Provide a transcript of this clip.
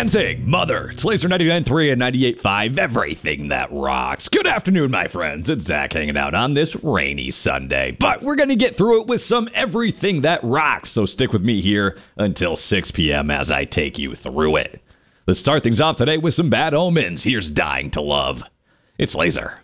Lansing, Mother, it's Laser 99.3 and 98.5, everything that rocks. Good afternoon, my friends. It's Zach hanging out on this rainy Sunday. But we're going to get through it with some everything that rocks, so stick with me here until 6 p.m. as I take you through it. Let's start things off today with some Bad Omens. Here's Dying to Love. It's Laser.